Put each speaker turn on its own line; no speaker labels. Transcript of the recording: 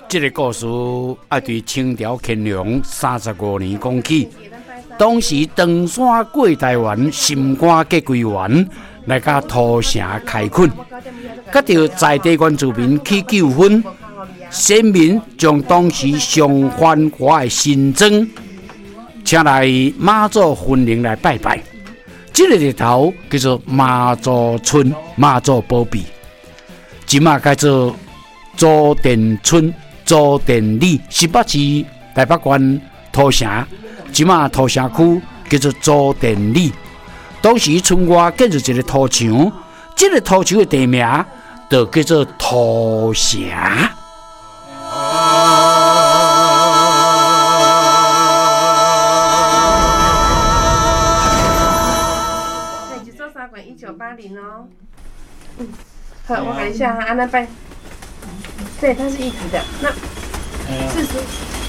这个故事要对清朝乾隆35年讲起。当时长山过台湾，心肝结归元，来甲土城开垦，甲着在地原住民起纠纷，先民将当时上繁华的新庄，请来妈祖分灵来拜拜。这个日头叫做妈祖村、妈祖保庇，即马改做祖殿村、祖殿里，新北市台北县土城。即马土城区叫做祖殿里，当时村外建筑一个土墙，这个土墙的地名就叫做土城。
那就做三馆1980哦。好，我看一下哈，安那拜，对，它是一体的，那40。